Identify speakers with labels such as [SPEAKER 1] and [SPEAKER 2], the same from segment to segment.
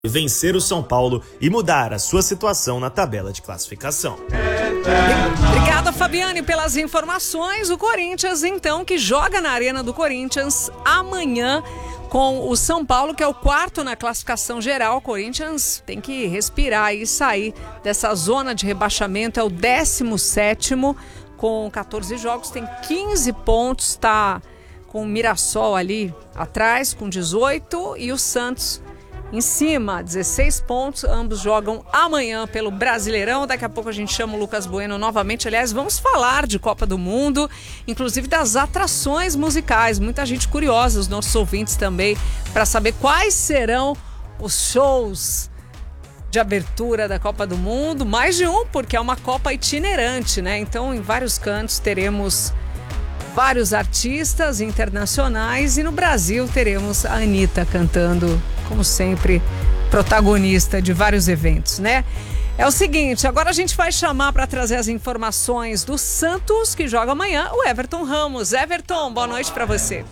[SPEAKER 1] vencer o São Paulo e mudar a sua situação na tabela de classificação.
[SPEAKER 2] Obrigada, Fabiane, pelas informações. O Corinthians, então, que joga na Arena do Corinthians amanhã com o São Paulo, que é o quarto na classificação geral. O Corinthians tem que respirar e sair dessa zona de rebaixamento. É o 17º com 14 jogos, tem 15 pontos, está com o Mirassol ali atrás com 18 e o Santos em cima, 16 pontos, ambos jogam amanhã pelo Brasileirão. Daqui a pouco a gente chama o Lucas Bueno novamente. Aliás, vamos falar de Copa do Mundo, inclusive das atrações musicais. Muita gente curiosa, os nossos ouvintes também, para saber quais serão os shows de abertura da Copa do Mundo. Mais de um, porque é uma Copa itinerante, né? Então, em vários cantos teremos vários artistas internacionais e no Brasil teremos a Anitta cantando, como sempre, protagonista de vários eventos, né? É o seguinte, agora a gente vai chamar para trazer as informações do Santos, que joga amanhã, o Everton Ramos. Everton, boa noite para você.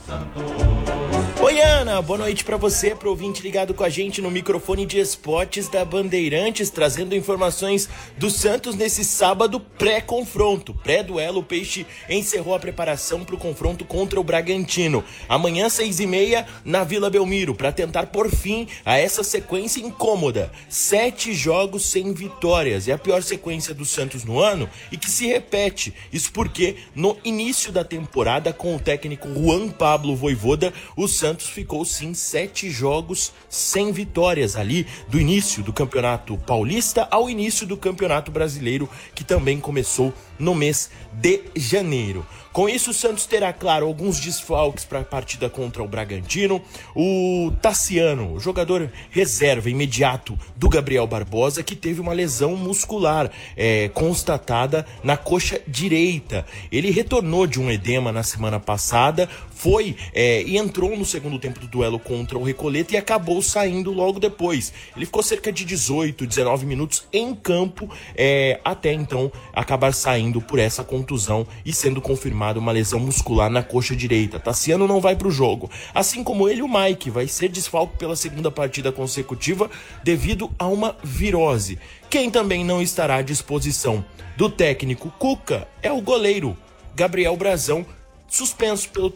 [SPEAKER 3] Oi, Ana, boa noite pra você, pro ouvinte ligado com a gente no microfone de esportes da Bandeirantes, trazendo informações do Santos nesse sábado pré-confronto. Pré-duelo, o Peixe encerrou a preparação pro confronto contra o Bragantino. Amanhã, 6h30, na Vila Belmiro, pra tentar pôr fim a essa sequência incômoda. 7 jogos sem vitórias, é a pior sequência do Santos no ano e que se repete. Isso porque, no início da temporada, com o técnico Juan Pablo Vojvoda, o Santos ficou sim 7 jogos sem vitórias ali do início do Campeonato Paulista ao início do Campeonato Brasileiro, que também começou no mês de janeiro. Com isso, o Santos terá, claro, alguns desfalques para a partida contra o Bragantino. O Tassiano, o jogador reserva imediato do Gabriel Barbosa, que teve uma lesão muscular constatada na coxa direita. Ele retornou de um edema na semana passada, foi e entrou no segundo tempo do duelo contra o Recoleto e acabou saindo logo depois. Ele ficou cerca de 18, 19 minutos em campo, até então acabar saindo por essa contusão e sendo confirmada uma lesão muscular na coxa direita. Tassiano não vai para o jogo. Assim como ele, o Mike vai ser desfalque pela segunda partida consecutiva devido a uma virose. Quem também não estará à disposição do técnico Cuca é o goleiro Gabriel Brazão, suspenso pelo